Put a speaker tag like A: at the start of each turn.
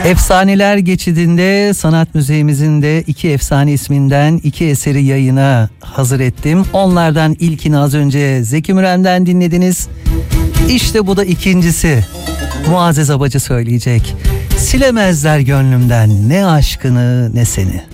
A: Efsaneler Geçidi'nde Sanat Müziğimizin de 2 efsane isminden 2 eseri yayına hazır ettim. Onlardan ilkini az önce Zeki Müren'den dinlediniz. İşte bu da ikincisi. Muazzez Abacı söyleyecek. Silemezler gönlümden ne aşkını ne seni.